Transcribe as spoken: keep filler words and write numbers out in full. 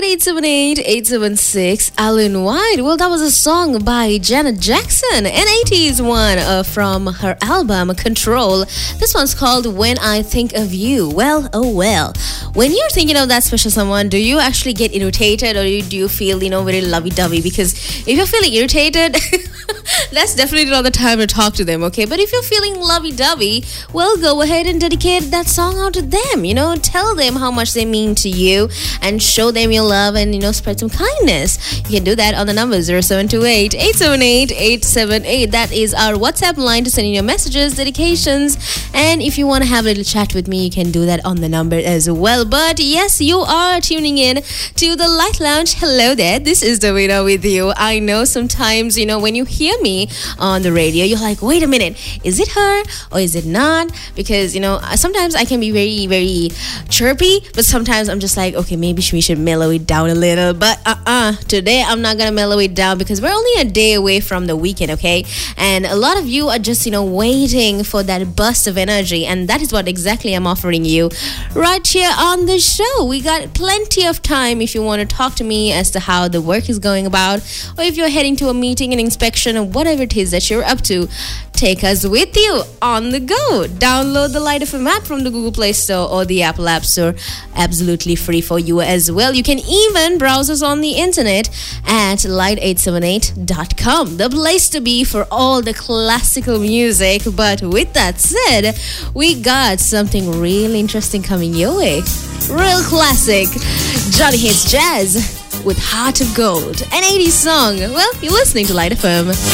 eight seven eight, eight seven six, Alan White. Well, that was a song by Janet Jackson, an eighties one uh, from her album Control. This one's called When I Think of You. Well, oh well. When you're thinking of that special someone, do you actually get irritated or do you feel, you know, very lovey-dovey? Because if you're feeling irritated, that's definitely not the time to talk to them, okay? But if you're feeling lovey-dovey, well, go ahead and dedicate that song out to them, you know? Tell them how much they mean to you and show them your love and, you know, spread some kindness. You can do that on the number zero seven two eight, eight seven eight, eight seven eight. That is our WhatsApp line to send in your messages, dedications, and if you want to have a little chat with me, you can do that on the number as well. But yes, you are tuning in to the Light Lounge. Hello there, this is Davina with you. I know sometimes, you know, when you hear me on the radio, you're like, wait a minute, is it her or is it not? Because, you know, sometimes I can be very, very chirpy, but sometimes I'm just like, okay, maybe we should mellow it down a little. But uh-uh, today I'm not gonna mellow it down because we're only a day away from the weekend, okay? And a lot of you are just, you know, waiting for that burst of energy, and that is what exactly I'm offering you right here on the show. We got plenty of time if you want to talk to me as to how the work is going about, or if you're heading to a meeting, an inspection, or whatever it is that you're up to. Take us with you on the go. Download the Light F M app from the Google Play Store or the Apple App Store. Absolutely free for you as well. You can even browse us on the internet at light eight seven eight dot com. The place to be for all the classical music. But with that said, we got something really interesting coming your way. Real classic. Johnny Hits Jazz with Heart of Gold. An eighties song. Well, you're listening to Light F M.